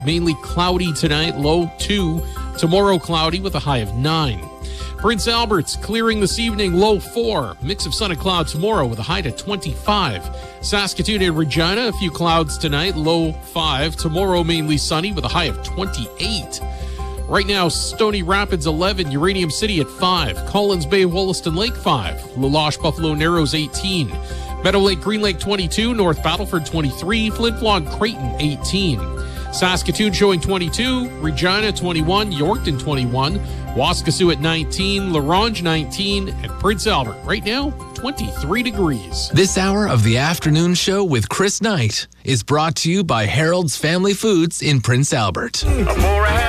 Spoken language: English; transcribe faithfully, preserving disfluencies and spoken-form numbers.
mainly cloudy tonight, low two. Tomorrow cloudy with a high of nine. Prince Albert's clearing this evening, low four. Mix of sun and cloud tomorrow with a high to twenty-five. Saskatoon and Regina, a few clouds tonight, low five. Tomorrow mainly sunny with a high of twenty-eight. Right now, Stony Rapids eleven, Uranium City at five. Collins Bay, Wollaston Lake five. Laloche, Buffalo Narrows eighteen. Meadow Lake, Green Lake twenty-two. North Battleford twenty-three. Flin Flon, Creighton eighteen. Saskatoon showing twenty-two, Regina twenty-one, Yorkton twenty-one, Waskesiu at nineteen, La Ronge nineteen, and Prince Albert right now twenty-three degrees. This hour of the afternoon show with Chris Knight is brought to you by Harold's Family Foods in Prince Albert.